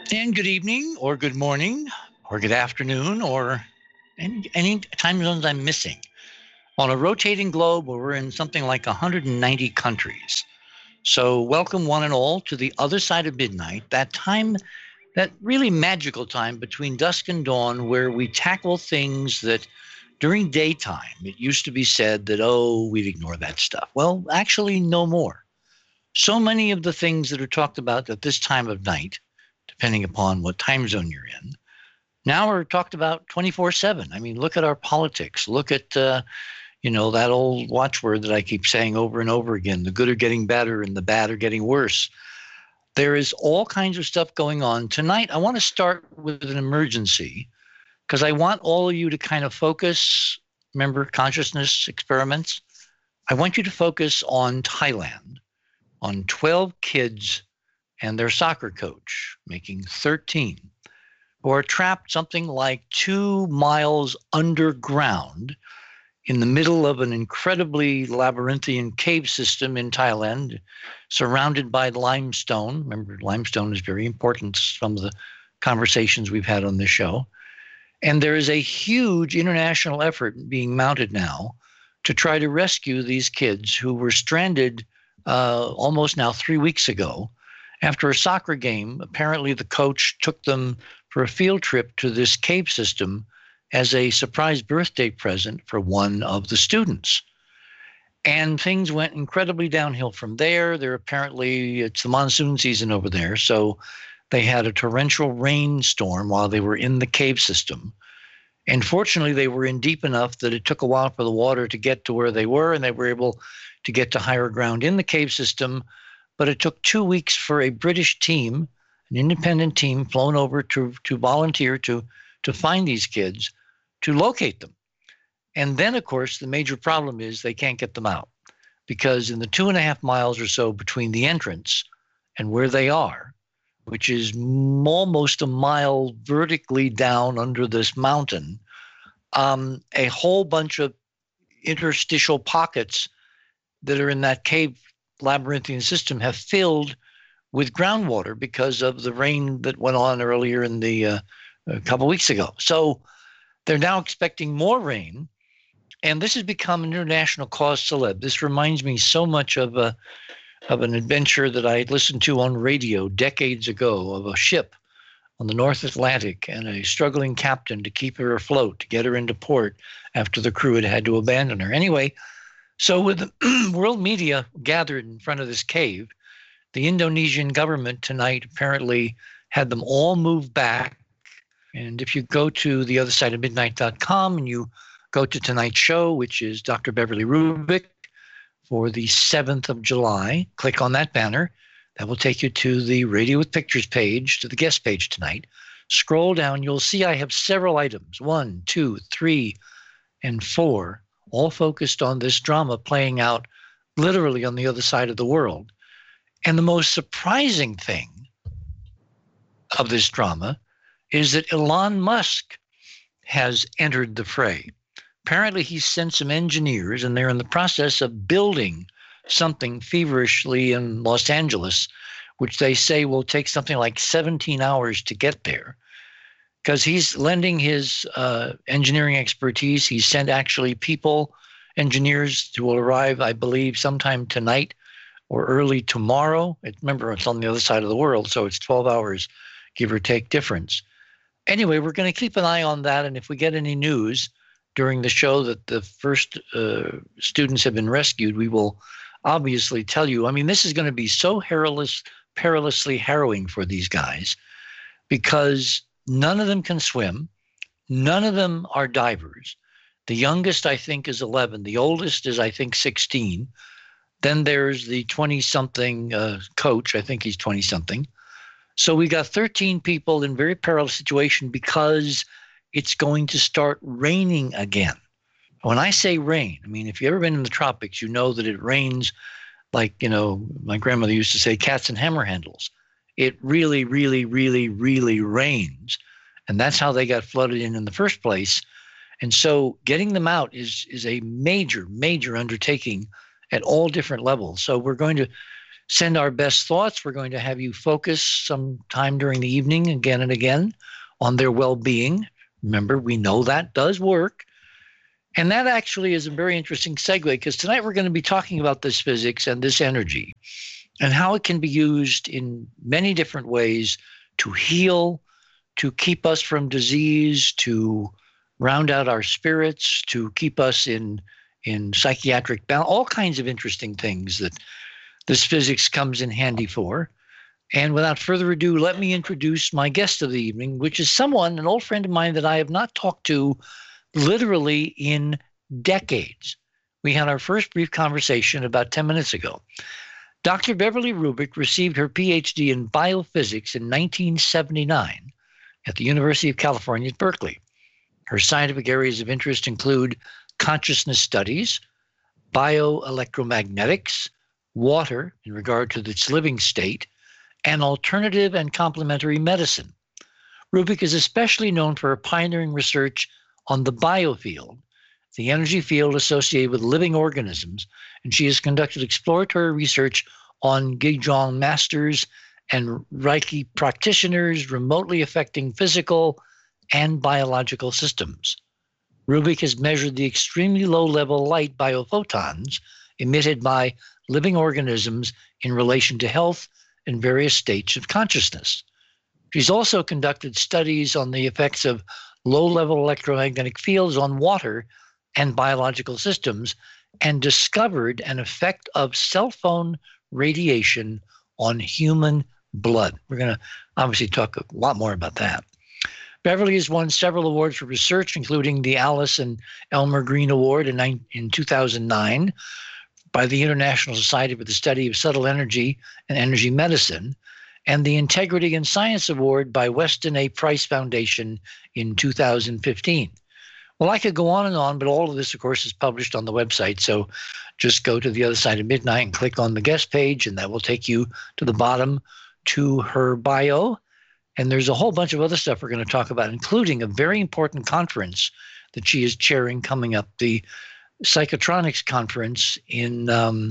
And good evening, or good morning, or good afternoon, or any time zones I'm missing. On a rotating globe where we're in something like 190 countries. So, welcome one and all to the other side of midnight, that time, that really magical time between dusk and dawn, where we tackle things that during daytime it used to be said that, oh, we'd ignore that stuff. Well, actually, no more. So many of the things that are talked about at this time of night, depending upon what time zone you're in, now are talked about 24/7. I mean, look at our politics. Look at that old watchword that I keep saying over and over again: the good are getting better and the bad are getting worse. There is all kinds of stuff going on tonight. I want to start with an emergency because I want all of you to kind of focus. Remember consciousness experiments. I want you to focus on Thailand, on 12 kids and their soccer coach, making 13, who are trapped something like 2 miles underground in the middle of an incredibly labyrinthian cave system in Thailand, surrounded by limestone. Remember, limestone is very important, some of the conversations we've had on this show. And there is a huge international effort being mounted now to try to rescue these kids who were stranded almost now 3 weeks ago. After a soccer game, apparently the coach took them for a field trip to this cave system as a surprise birthday present for one of the students. And things went incredibly downhill from there. It's the monsoon season over there. So they had a torrential rainstorm while they were in the cave system. And fortunately, they were in deep enough that it took a while for the water to get to where they were, and they were able to get to higher ground in the cave system. But it took 2 weeks for a British team, an independent team flown over to volunteer to find these kids, to locate them. And then, of course, the major problem is they can't get them out because in the 2.5 miles or so between the entrance and where they are, which is almost a mile vertically down under this mountain, a whole bunch of interstitial pockets that are in that cave labyrinthian system have filled with groundwater because of the rain that went on earlier in a couple weeks ago. So they're now expecting more rain, and this has become an international cause celeb. This reminds me so much of an adventure that I listened to on radio decades ago of a ship on the North Atlantic and a struggling captain to keep her afloat, to get her into port after the crew had to abandon her. Anyway, so with the world media gathered in front of this cave, the Indonesian government tonight apparently had them all move back. And if you go to theothersideofmidnight.com and you go to tonight's show, which is Dr. Beverly Rubik, for the 7th of July, click on that banner. That will take you to the Radio with Pictures page, to the guest page tonight. Scroll down, you'll see I have several items, 1, 2, 3, and 4, all focused on this drama playing out literally on the other side of the world. And the most surprising thing of this drama is that Elon Musk has entered the fray. Apparently, he sent some engineers, and they're in the process of building something feverishly in Los Angeles, which they say will take something like 17 hours to get there, because he's lending his engineering expertise. He sent actually engineers who will arrive, I believe, sometime tonight or early tomorrow. Remember, it's on the other side of the world, so it's 12 hours, give or take, difference. Anyway, we're going to keep an eye on that, and if we get any news during the show that the first students have been rescued, we will obviously tell you. I mean, this is going to be so perilously harrowing for these guys because none of them can swim. None of them are divers. The youngest, I think, is 11. The oldest is, I think, 16. Then there's the 20-something coach. I think he's 20-something. So we got 13 people in very perilous situation because it's going to start raining again. When I say rain, I mean, if you've ever been in the tropics, you know that it rains like, my grandmother used to say, cats and hammer handles. It really, really, really, really rains. And that's how they got flooded in the first place. And so getting them out is a major, major undertaking at all different levels. So we're going to Send our best thoughts. We're going to have you focus some time during the evening again and again on their well-being. Remember, we know that does work. And that actually is a very interesting segue, because tonight we're going to be talking about this physics and this energy and how it can be used in many different ways to heal, to keep us from disease, to round out our spirits, to keep us in psychiatric balance, all kinds of interesting things that this physics comes in handy for. And without further ado, let me introduce my guest of the evening, which is someone, an old friend of mine that I have not talked to literally in decades. We had our first brief conversation about 10 minutes ago. Dr. Beverly Rubik received her PhD in biophysics in 1979 at the University of California at Berkeley. Her scientific areas of interest include consciousness studies, bioelectromagnetics, water in regard to its living state, and alternative and complementary medicine. Rubik is especially known for her pioneering research on the biofield, the energy field associated with living organisms, and she has conducted exploratory research on Gijong masters and Reiki practitioners remotely affecting physical and biological systems. Rubik has measured the extremely low-level light biophotons emitted by living organisms in relation to health and various states of consciousness. She's also conducted studies on the effects of low-level electromagnetic fields on water and biological systems, and discovered an effect of cell phone radiation on human blood. We're going to obviously talk a lot more about that. Beverly has won several awards for research, including the Alice and Elmer Green Award in 2009 by the International Society for the Study of Subtle Energy and Energy Medicine, and the Integrity in Science Award by Weston A. Price Foundation in 2015. Well, I could go on, but all of this, of course, is published on the website. So just go to The Other Side of Midnight and click on the guest page, and that will take you to the bottom to her bio. And there's a whole bunch of other stuff we're going to talk about, including a very important conference that she is chairing coming up, the Psychotronics Conference in,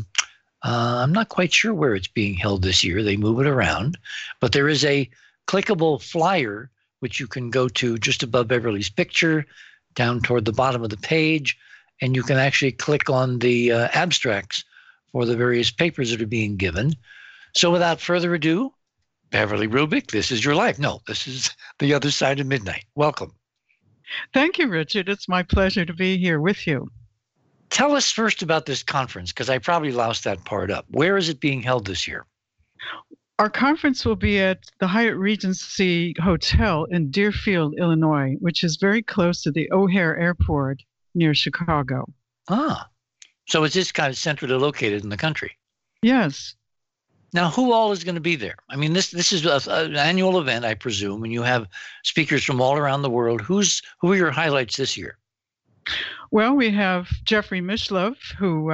I'm not quite sure where it's being held this year. They move it around. But there is a clickable flyer, which you can go to just above Beverly's picture, down toward the bottom of the page, and you can actually click on the abstracts for the various papers that are being given. So without further ado, Beverly Rubik, this is your life. No, this is The Other Side of Midnight. Welcome. Thank you, Richard. It's my pleasure to be here with you. Tell us first about this conference, because I probably loused that part up. Where is it being held this year? Our conference will be at the Hyatt Regency Hotel in Deerfield, Illinois, which is very close to the O'Hare Airport near Chicago. Ah, so it's just kind of centrally located in the country. Yes. Now, who all is going to be there? I mean, this is an annual event, I presume, and you have speakers from all around the world. Who are your highlights this year? Well, we have Jeffrey Mishlove, who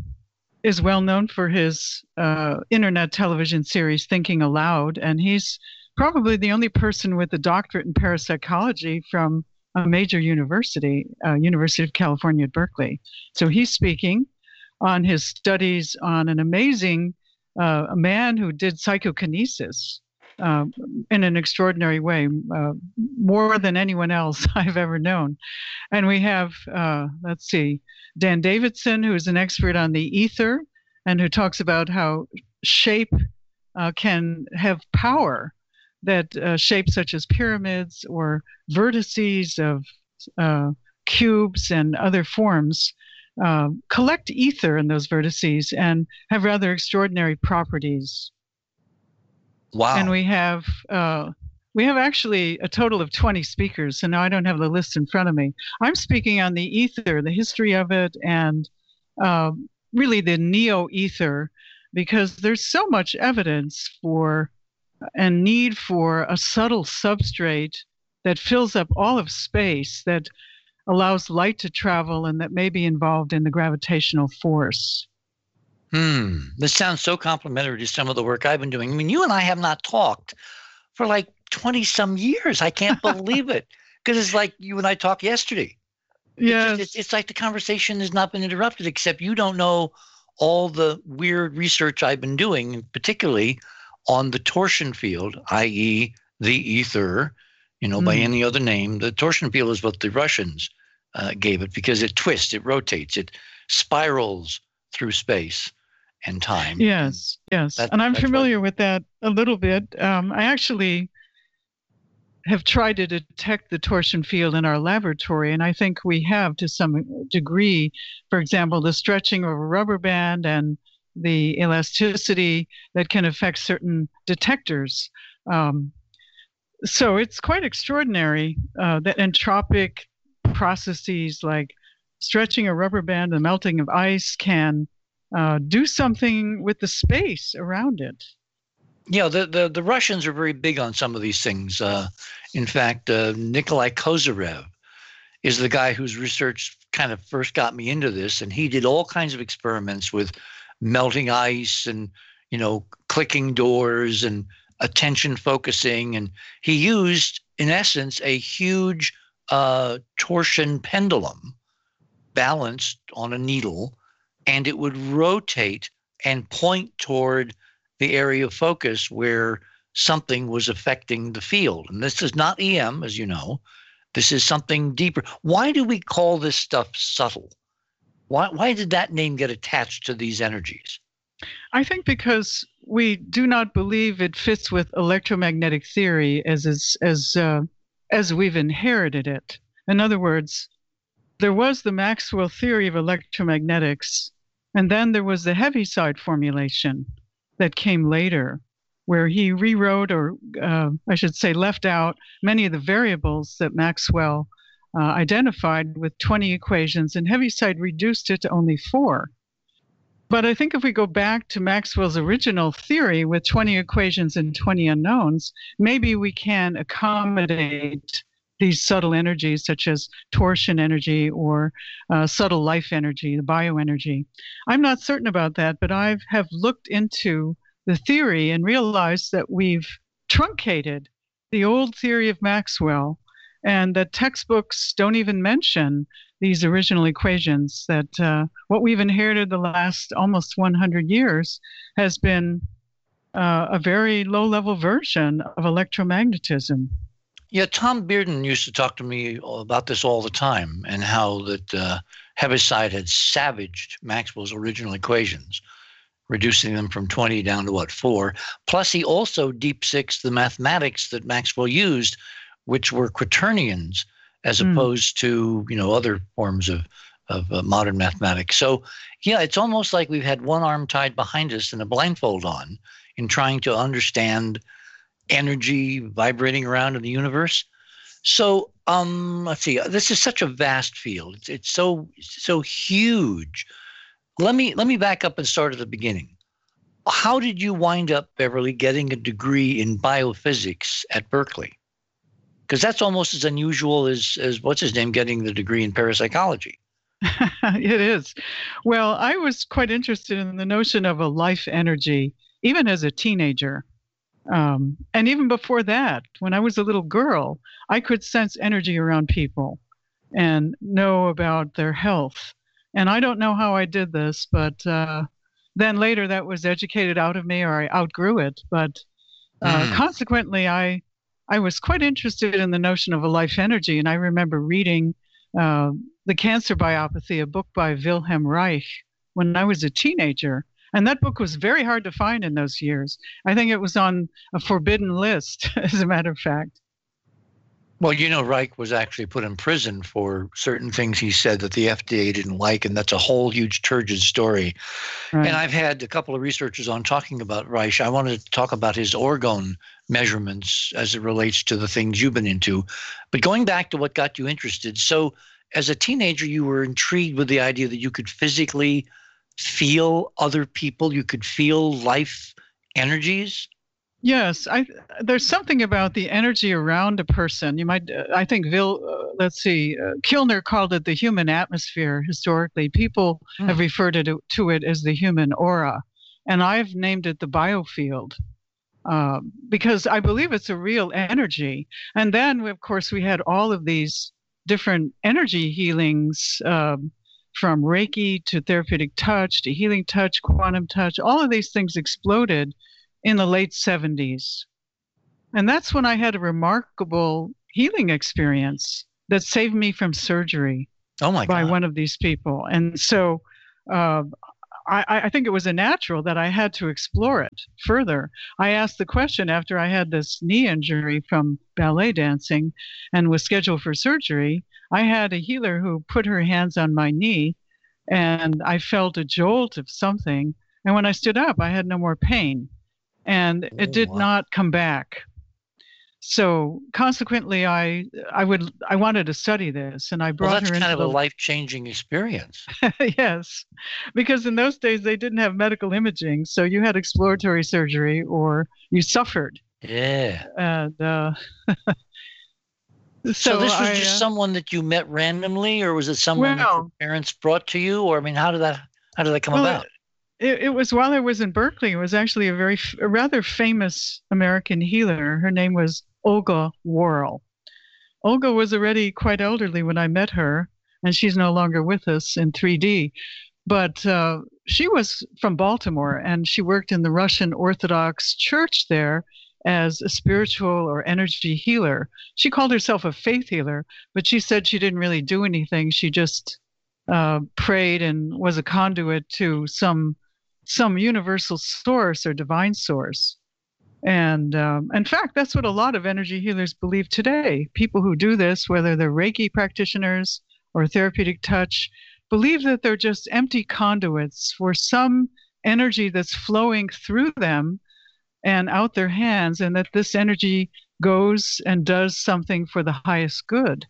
is well known for his internet television series Thinking Aloud, and he's probably the only person with a doctorate in parapsychology from a major university, University of California at Berkeley. So he's speaking on his studies on an amazing a man who did psychokinesis in an extraordinary way, more than anyone else I've ever known. And we have, Dan Davidson, who is an expert on the ether and who talks about how shape can have power, that shapes such as pyramids or vertices of cubes and other forms collect ether in those vertices and have rather extraordinary properties. Wow. And we have actually a total of 20 speakers. So now I don't have the list in front of me. I'm speaking on the ether, the history of it, and really the neo-ether, because there's so much evidence for and need for a subtle substrate that fills up all of space, that allows light to travel, and that may be involved in the gravitational force. This sounds so complementary to some of the work I've been doing. I mean, you and I have not talked for like 20 some years. I can't believe it, because it's like you and I talked yesterday. Yes. It's like the conversation has not been interrupted, except you don't know all the weird research I've been doing, particularly on the torsion field, i.e., the ether, by any other name. The torsion field is what the Russians gave it because it twists, it rotates, it spirals through space and time. Yes, yes. And I'm familiar with that a little bit. I actually have tried to detect the torsion field in our laboratory, and I think we have to some degree. For example, the stretching of a rubber band and the elasticity that can affect certain detectors. So it's quite extraordinary that entropic processes like stretching a rubber band, the melting of ice can do something with the space around it. Yeah, the Russians are very big on some of these things. In fact, Nikolai Kozyrev is the guy whose research kind of first got me into this, and he did all kinds of experiments with melting ice and clicking doors and attention focusing, and he used, in essence, a huge torsion pendulum balanced on a needle, and it would rotate and point toward the area of focus where something was affecting the field. And this is not EM, as you know. This is something deeper. Why do we call this stuff subtle? Why did that name get attached to these energies? I think because we do not believe it fits with electromagnetic theory as we've inherited it. In other words, there was the Maxwell theory of electromagnetics, and then there was the Heaviside formulation that came later, where he rewrote, or I should say left out, many of the variables that Maxwell identified with 20 equations, and Heaviside reduced it to only 4. But I think if we go back to Maxwell's original theory with 20 equations and 20 unknowns, maybe we can accommodate these subtle energies such as torsion energy or subtle life energy, the bioenergy. I'm not certain about that, but I have looked into the theory and realized that we've truncated the old theory of Maxwell, and that textbooks don't even mention these original equations, that what we've inherited the last almost 100 years has been a very low-level version of electromagnetism. Yeah, Tom Bearden used to talk to me about this all the time, and how that Heaviside had savaged Maxwell's original equations, reducing them from 20 down to 4. Plus, he also deep sixed the mathematics that Maxwell used, which were quaternions, as opposed to other forms of modern mathematics. So, yeah, it's almost like we've had one arm tied behind us and a blindfold on in trying to understand energy vibrating around in the universe. So let's see. This is such a vast field. It's so huge. Let me back up and start at the beginning. How did you wind up, Beverly, getting a degree in biophysics at Berkeley? Because that's almost as unusual as what's his name getting the degree in parapsychology. It is. Well, I was quite interested in the notion of a life energy, even as a teenager. And even before that, when I was a little girl, I could sense energy around people and know about their health. And I don't know how I did this, but then later that was educated out of me, or I outgrew it. But consequently, I was quite interested in the notion of a life energy. And I remember reading The Cancer Biopathy, a book by Wilhelm Reich, when I was a teenager. And that book was very hard to find in those years. I think it was on a forbidden list, as a matter of fact. Well, Reich was actually put in prison for certain things he said that the FDA didn't like, and that's a whole huge turgid story. Right. And I've had a couple of researchers on talking about Reich. I wanted to talk about his orgone measurements as it relates to the things you've been into. But going back to what got you interested, so as a teenager, you were intrigued with the idea that you could physically feel other people, you could feel life energies? Yes, there's something about the energy around a person. You might, I think, Kilner called it the human atmosphere. Historically, people have referred to it as the human aura, and I've named it the biofield because I believe it's a real energy. And then, of course, we had all of these different energy healings from Reiki to therapeutic touch to healing touch, quantum touch. All of these things exploded in the late 70s. And that's when I had a remarkable healing experience that saved me from surgery. Oh my by God. one of these people. And so I think it was a natural that I had to explore it further. I asked the question after I had this knee injury from ballet dancing and was scheduled for surgery. I had a healer who put her hands on my knee, and I felt a jolt of something. And when I stood up, I had no more pain, and it did not come back. So consequently, I wanted to study this, and I brought her into kind of a life-changing experience. Yes, because in those days they didn't have medical imaging, so you had exploratory surgery or you suffered. Yeah. And so this was just someone that you met randomly, or was it someone that your parents brought to you, or I mean, how did that come about? It was while I was in Berkeley. It was actually a rather famous American healer. Her name was Olga Worrell. Olga was already quite elderly when I met her, and she's no longer with us in 3D. But she was from Baltimore, and she worked in the Russian Orthodox Church there as a spiritual or energy healer. She called herself a faith healer, but she said she didn't really do anything. She just prayed and was a conduit to some universal source or divine source. And in fact, that's what a lot of energy healers believe today. People who do this, whether they're Reiki practitioners or therapeutic touch, believe that they're just empty conduits for some energy that's flowing through them and out their hands, and that this energy goes and does something for the highest good.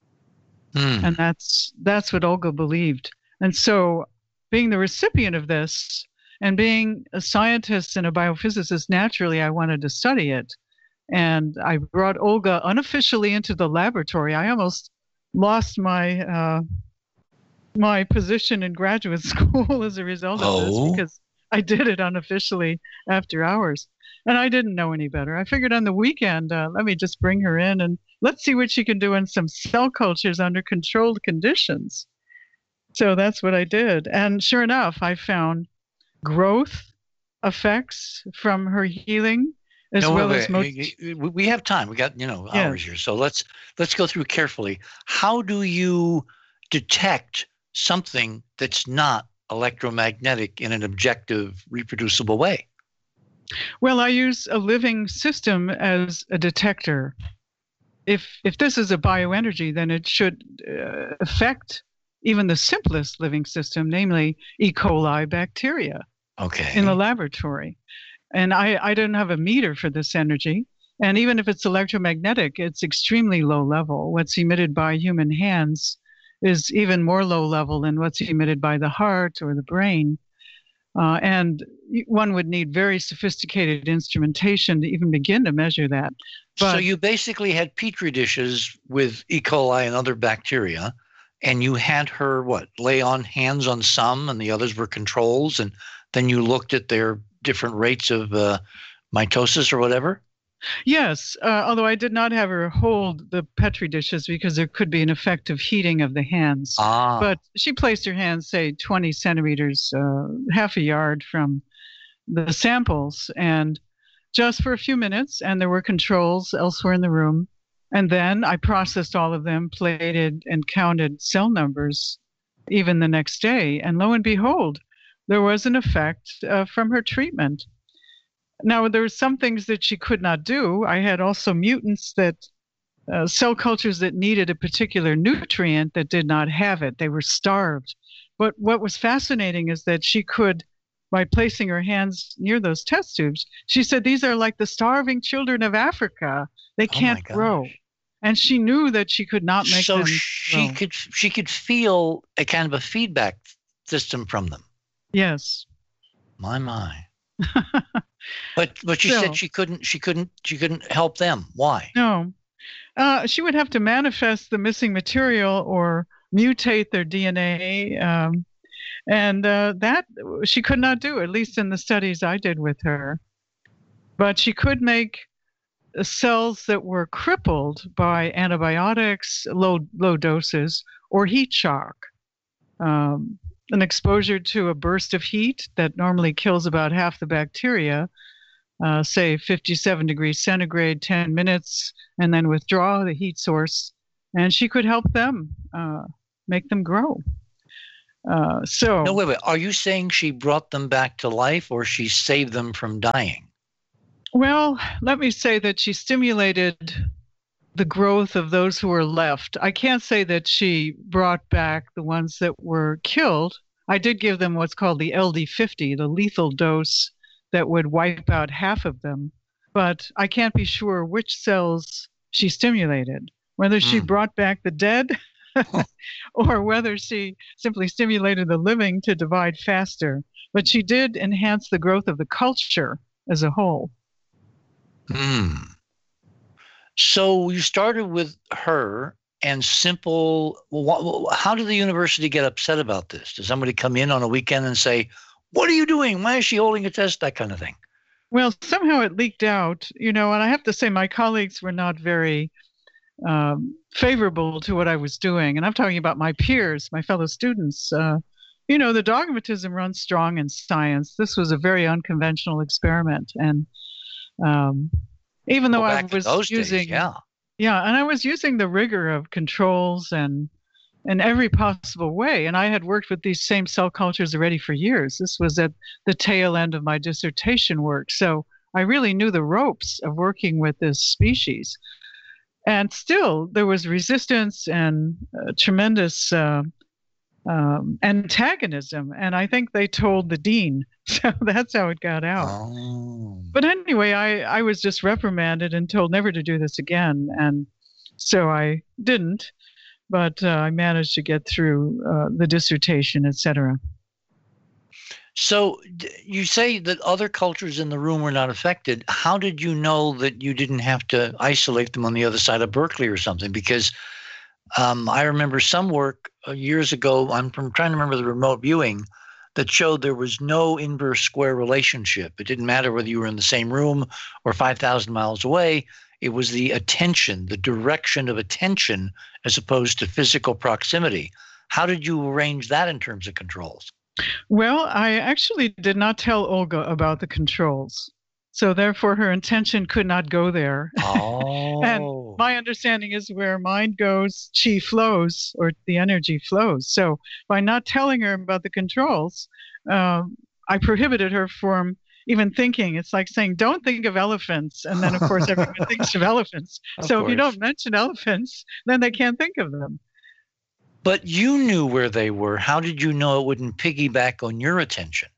And that's what Olga believed. And so being the recipient of this, and being a scientist and a biophysicist, naturally, I wanted to study it. And I brought Olga unofficially into the laboratory. I almost lost my my position in graduate school as a result of this, because I did it unofficially after hours. And I didn't know any better. I figured on the weekend, let me just bring her in and let's see what she can do in some cell cultures under controlled conditions. So that's what I did. And sure enough, I found growth effects from her healing, as well as we have time. We got hours here, so let's go through carefully. How do you detect something that's not electromagnetic in an objective, reproducible way? Well, I use a living system as a detector. If this is a bioenergy, then it should affect even the simplest living system, namely E. coli bacteria, in the laboratory. And I don't have a meter for this energy. And even if it's electromagnetic, it's extremely low level. What's emitted by human hands is even more low level than what's emitted by the heart or the brain. And one would need very sophisticated instrumentation to even begin to measure that. But, so you basically had Petri dishes with E. coli and other bacteria, and you had her, lay on hands on some, and the others were controls, and then you looked at their different rates of mitosis or whatever? Yes, although I did not have her hold the Petri dishes because there could be an effective heating of the hands. But she placed her hands, say, 20 centimeters, half a yard from the samples, and just for a few minutes, and there were controls elsewhere in the room. And then I processed all of them, plated and counted cell numbers even the next day. And lo and behold, there was an effect from her treatment. Now, there were some things that she could not do. I had also mutants that, cell cultures that needed a particular nutrient that did not have it. They were starved. But what was fascinating is that she could, by placing her hands near those test tubes, she said, these are like the starving children of Africa. They can't grow. And she knew that she could not make them grow. So she could feel a kind of a feedback system from them. Yes. My. But she said she couldn't help them. Why? No. She would have to manifest the missing material or mutate their DNA. And that she could not do, at least in the studies I did with her. But she could make cells that were crippled by antibiotics, low doses, or heat shock. an exposure to a burst of heat that normally kills about half the bacteria, say 57 degrees centigrade, 10 minutes, and then withdraw the heat source, and she could help them make them grow. No, wait. Are you saying she brought them back to life, or she saved them from dying? Well, let me say that she stimulated the growth of those who were left. I can't say that she brought back the ones that were killed. I did give them what's called the LD50, the lethal dose that would wipe out half of them. But I can't be sure which cells she stimulated, whether she brought back the dead or whether she simply stimulated the living to divide faster. But she did enhance the growth of the culture as a whole. So you started with her and simple. How did the university get upset about this? Does somebody come in on a weekend and say, "What are you doing? Why is she holding a test?" That kind of thing. Well, somehow it leaked out, and I have to say my colleagues were not very favorable to what I was doing. And I'm talking about my peers, my fellow students. The dogmatism runs strong in science. This was a very unconventional experiment. And even though I was using, and I was using the rigor of controls and in every possible way. And I had worked with these same cell cultures already for years. This was at the tail end of my dissertation work. So I really knew the ropes of working with this species. And still, there was resistance and tremendous antagonism. And I think they told the dean. So that's how it got out. Oh. But anyway, I was just reprimanded and told never to do this again. And so I didn't. But I managed to get through the dissertation, et cetera. So you say that other cultures in the room were not affected. How did you know that you didn't have to isolate them on the other side of Berkeley or something? Because I remember some work years ago, I'm trying to remember the remote viewing, that showed there was no inverse square relationship. It didn't matter whether you were in the same room or 5,000 miles away. It was the attention, the direction of attention, as opposed to physical proximity. How did you arrange that in terms of controls? Well, I actually did not tell Olga about the controls. So therefore, her intention could not go there. Oh. And my understanding is where mind goes, chi flows, or the energy flows. So by not telling her about the controls, I prohibited her from even thinking. It's like saying, don't think of elephants. And then, of course, everyone thinks of elephants. So if you don't mention elephants, then they can't think of them. But you knew where they were. How did you know it wouldn't piggyback on your attention?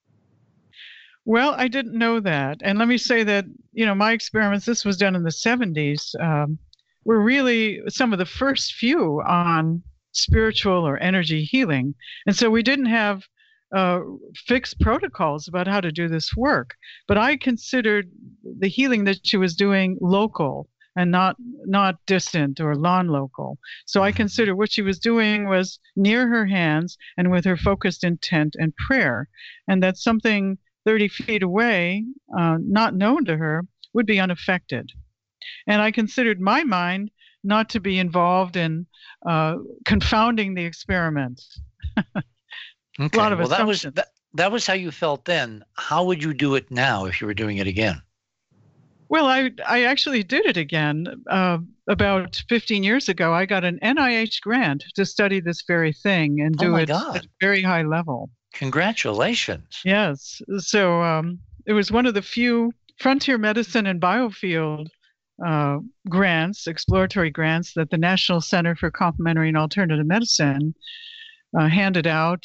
Well, I didn't know that. And let me say that, my experiments, this was done in the 70s, were really some of the first few on spiritual or energy healing. And so we didn't have fixed protocols about how to do this work. But I considered the healing that she was doing local and not distant or non-local. So I considered what she was doing was near her hands and with her focused intent and prayer. And that something 30 feet away, not known to her, would be unaffected. And I considered my mind not to be involved in confounding the experiment. Okay. A lot of assumptions. That was how you felt then. How would you do it now if you were doing it again? Well, I actually did it again. About 15 years ago, I got an NIH grant to study this very thing and do it at a very high level. Congratulations. Yes. So it was one of the few frontier medicine and biofield grants, exploratory grants, that the National Center for Complementary and Alternative Medicine handed out.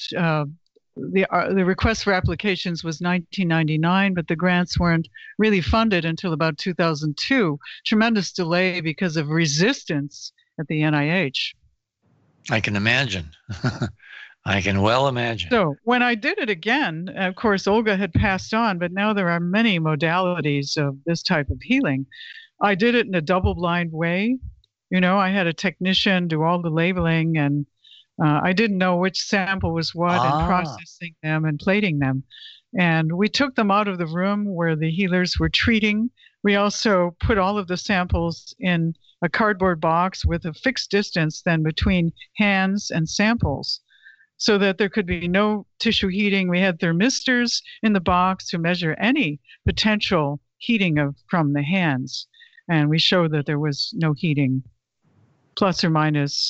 The request for applications was 1999, but the grants weren't really funded until about 2002. Tremendous delay because of resistance at the NIH. I can imagine. I can well imagine. So when I did it again, of course, Olga had passed on, but now there are many modalities of this type of healing. I did it in a double-blind way. I had a technician do all the labeling, and I didn't know which sample was what, and processing them and plating them. And we took them out of the room where the healers were treating. We also put all of the samples in a cardboard box with a fixed distance then between hands and samples. so that there could be no tissue heating. We had thermistors in the box to measure any potential heating from the hands. And we showed that there was no heating, plus or minus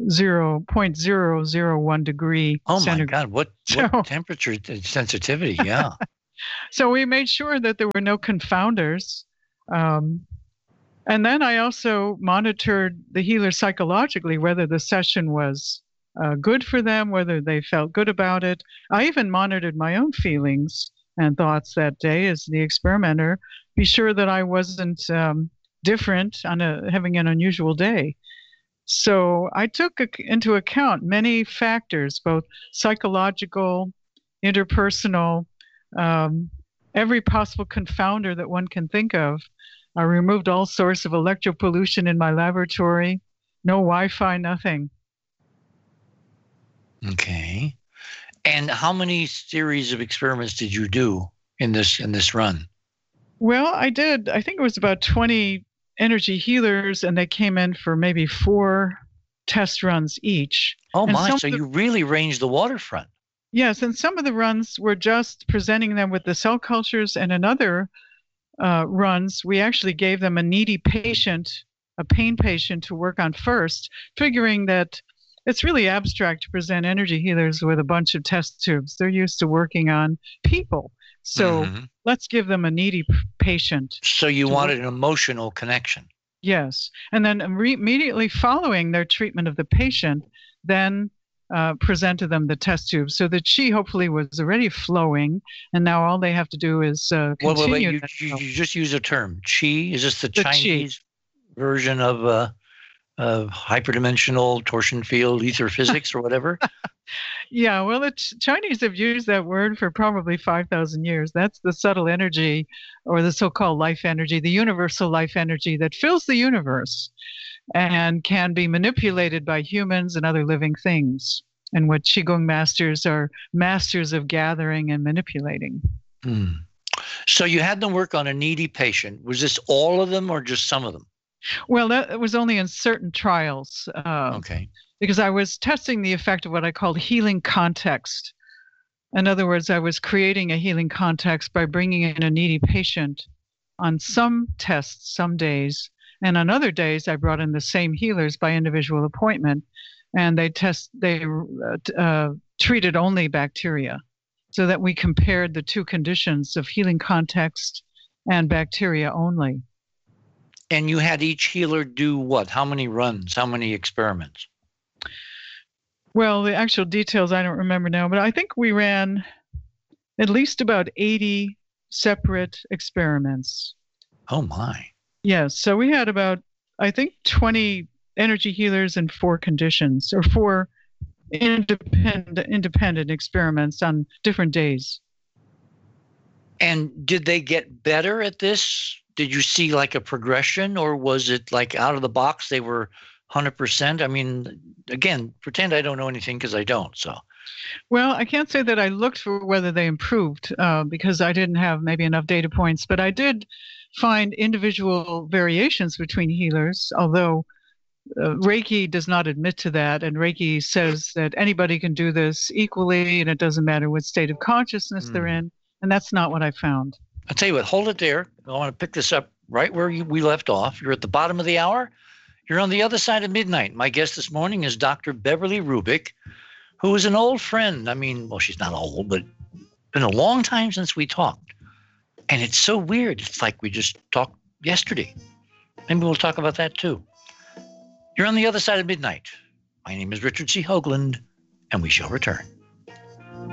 0.001 degree centigrade. My God, what temperature sensitivity, yeah. So we made sure that there were no confounders. And then I also monitored the healers psychologically, whether the session was good for them, whether they felt good about it. I even monitored my own feelings and thoughts that day as the experimenter, be sure that I wasn't different on having an unusual day. So I took into account many factors, both psychological, interpersonal, every possible confounder that one can think of. I removed all sorts of electropollution in my laboratory. No Wi-Fi, nothing. Okay. And how many series of experiments did you do in this run? Well, I did. I think it was about 20 energy healers, and they came in for maybe 4 test runs each. Oh my! So you really ranged the waterfront. Yes, and some of the runs were just presenting them with the cell cultures, and in other runs, we actually gave them a needy patient, a pain patient to work on first, figuring that it's really abstract to present energy healers with a bunch of test tubes. They're used to working on people. So let's give them a needy patient. So you wanted an emotional connection. Yes. And then immediately following their treatment of the patient, then present to them the test tube, so that chi hopefully was already flowing, and now all they have to do is continue. Wait. You just use a term, chi. Is this the Chinese version of hyperdimensional torsion field ether physics or whatever? Yeah, well, the Chinese have used that word for probably 5,000 years. That's the subtle energy, or the so-called life energy, the universal life energy that fills the universe and can be manipulated by humans and other living things, and what Qigong masters are masters of gathering and manipulating. So you had them work on a needy patient. Was this all of them or just some of them? Well, that was only in certain trials. Okay. Because I was testing the effect of what I called healing context. In other words, I was creating a healing context by bringing in a needy patient on some tests, some days. And on other days, I brought in the same healers by individual appointment, and they treated only bacteria, so that we compared the two conditions of healing context and bacteria only. And you had each healer do what? How many runs? How many experiments? Well, the actual details I don't remember now, but I think we ran at least about 80 separate experiments. Oh, my. Yes. So we had about, I think, 20 energy healers in 4 conditions, or 4 independent experiments on different days. And did they get better at this? Did you see like a progression, or was it like out of the box they were 100%? I mean, again, pretend I don't know anything, because I don't. So, well, I can't say that I looked for whether they improved because I didn't have maybe enough data points, but I did find individual variations between healers, although Reiki does not admit to that, and Reiki says that anybody can do this equally, and it doesn't matter what state of consciousness they're in, and that's not what I found. I'll tell you what, hold it there. I want to pick this up right where we left off. You're at the bottom of the hour. You're on the other side of midnight. My guest this morning is Dr. Beverly Rubik, who is an old friend. I mean, well, she's not old, but been a long time since we talked. And it's so weird. It's like we just talked yesterday. Maybe we'll talk about that too. You're on the other side of midnight. My name is Richard C. Hoagland, and we shall return.